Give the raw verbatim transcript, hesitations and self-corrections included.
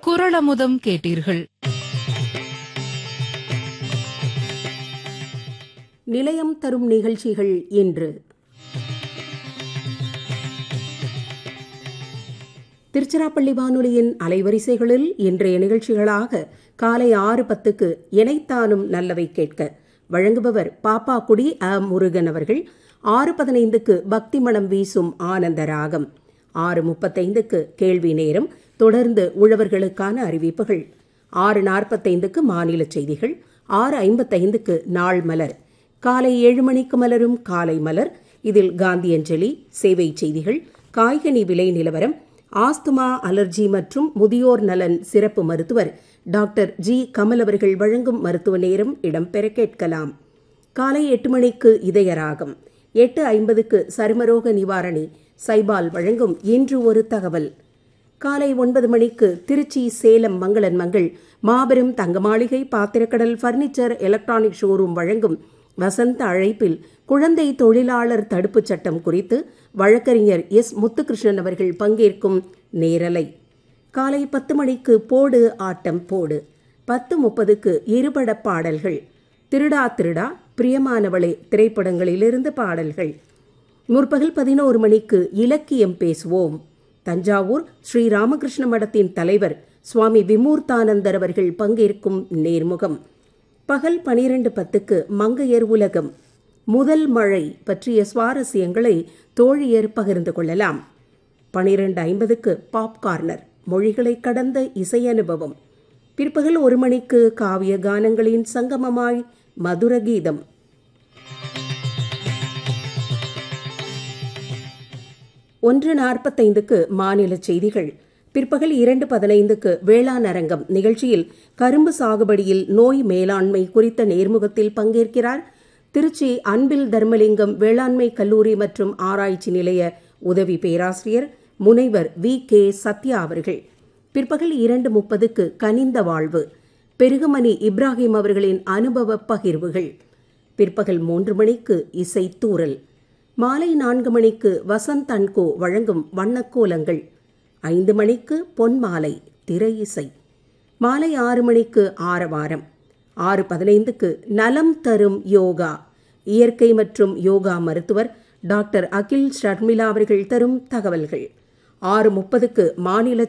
குறளமுதம் கேட்டீர்கள். நிலையம் தரும் நிகழ்ச்சிகள் இன்று திருச்சிராப்பள்ளி வானொலியின் அலைவரிசைகளில் இன்றைய நிகழ்ச்சிகளாக காலை ஆறு பத்துக்கு இணைத்தானும் நல்லவை கேட்க வழங்குபவர் பாப்பாக்குடி அ முருகன் அவர்கள். ஆறு பதினைந்துக்கு பக்தி மனம் வீசும் ஆனந்த ராகம். ஆறு முப்பத்தைந்துக்கு கேள்வி நேரம். தொடர்ந்து உழவர்களுக்கான அறிவிப்புகள். ஆறு நாற்பத்தைந்துக்கு மாநில செய்திகள். ஆறு ஐம்பத்தைந்துக்கு நாள் மலர். காலை ஏழு மணிக்கு மலரும் காலை மலர். இதில் காந்தியஞ்சலி, சேவை செய்திகள், காய்கனி விலை நிலவரம், ஆஸ்துமா, அலர்ஜி மற்றும் முதியோர் நலன் சிறப்பு மருத்துவர் டாக்டர் ஜி கமல் அவர்கள் வழங்கும் மருத்துவ நேரம் இடம்பெற கேட்கலாம். காலை எட்டு மணிக்கு இதயராகம். எட்டு ஐம்பதுக்கு சருமரோக நிவாரணி சைபால் வழங்கும் இன்று ஒரு தகவல். காலை ஒன்பது மணிக்கு திருச்சி சேலம் மங்களன் மங்கள் மாபெரும் தங்க மாளிகை பாத்திரக்கடல் பர்னிச்சர் எலக்ட்ரானிக் ஷோரூம் வழங்கும் வசந்த அழைப்பில் குழந்தை தொழிலாளர் தடுப்புச் சட்டம் குறித்து வழக்கறிஞர் எஸ் முத்துகிருஷ்ணன் அவர்கள் பங்கேற்கும் நேரலை. காலை பத்து மணிக்கு போடு ஆட்டம் போடு. பத்து முப்பதுக்கு இருபட பாடல்கள். திருடா திருடா, பிரியமானவளே திரைப்படங்களிலிருந்து பாடல்கள். முற்பகல் பதினோரு மணிக்கு இலக்கியம் பேசுவோம். தஞ்சாவூர் ஸ்ரீ ராமகிருஷ்ண மடத்தின் தலைவர் சுவாமி விமூர்த்தானந்தர் அவர்கள் பங்கேற்கும் நேர்முகம். பகல் பனிரெண்டு பத்துக்கு மங்கையர் உலகம். முதல் மழை பற்றிய சுவாரஸ்யங்களை தோழியர் பகிர்ந்து கொள்ளலாம். பனிரெண்டு ஐம்பதுக்கு பாப் கார்னர், மொழிகளை கடந்த இசை அனுபவம். பிற்பகல் ஒரு மணிக்கு காவிய கானங்களின் சங்கமமாய் மதுர கீதம். ஒன்று நாற்பத்தைந்துக்கு மாநில செய்திகள். பிற்பகல் இரண்டு பதினைந்துக்கு வேளாண் அரங்கம் நிகழ்ச்சியில் கரும்பு சாகுபடியில் நோய் மேலாண்மை குறித்த நேர்முகத்தில் பங்கேற்கிறார் திருச்சி அன்பில் தர்மலிங்கம் வேளாண்மை கல்லூரி மற்றும் ஆராய்ச்சி நிலைய உதவி பேராசிரியர் முனைவர் வி கே சத்யா அவர்கள். பிற்பகல் இரண்டு முப்பதுக்கு கனிந்த வாழ்வு, பெருகுமணி இப்ராஹிம் அவர்களின் அனுபவ பகிர்வுகள். பிற்பகல் மூன்று மணிக்கு இசை தூரல். மாலை நான்கு மணிக்கு வசந்த் அன்கோ வழங்கும் வண்ணக்கோலங்கள். ஐந்து மணிக்கு பொன்மாலை திரை இசை. மாலை ஆறு மணிக்கு ஆரவாரம். ஆறு பதினைந்துக்கு நலம் தரும் யோகா, இயற்கை மற்றும் யோகா மருத்துவர் டாக்டர் அகில் ஷர்மிளா அவர்கள் தரும் தகவல்கள். ஆறு முப்பதுக்கு மாநில